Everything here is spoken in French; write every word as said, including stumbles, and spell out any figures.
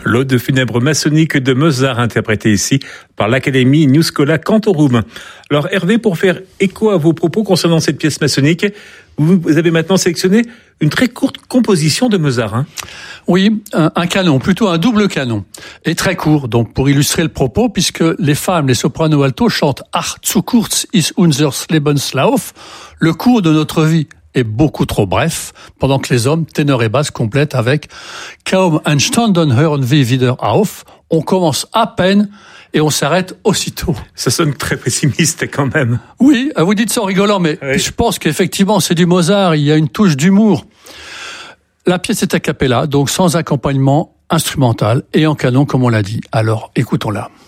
L'ode funèbre maçonnique de Mozart, interprétée ici par l'Académie New Schola Cantorum. Alors Hervé, pour faire écho à vos propos concernant cette pièce maçonnique, vous avez maintenant sélectionné une très courte composition de Mozart. Hein. Oui, un, un canon, plutôt un double canon, et très court, donc pour illustrer le propos, puisque les femmes, les sopranos alto chantent « Ach, zu kurz ist unser Lebenslauf », le cours de notre vie est beaucoup trop bref, pendant que les hommes, ténors et basses, complètent avec « Kaum entstanden hören wir wieder auf », on commence à peine et on s'arrête aussitôt. Ça sonne très pessimiste quand même. Oui, vous dites ça en rigolant, mais oui. Je pense qu'effectivement c'est du Mozart, il y a une touche d'humour. La pièce est a cappella, donc sans accompagnement instrumental et en canon comme on l'a dit. Alors écoutons-la.